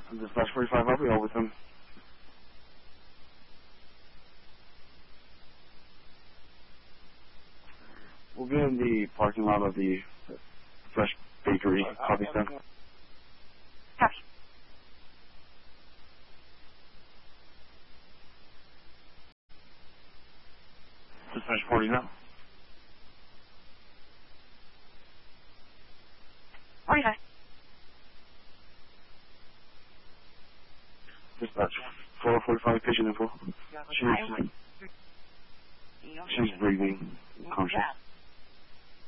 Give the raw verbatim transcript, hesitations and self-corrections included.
Dispatch forty-five, I'll be all with them. We'll be in the parking lot of the Fresh Bakery. Copy, sir. Copy. Dispatch forty now. forty-five. Dispatch four forty-five, patient info. She's, she's breathing, conscious.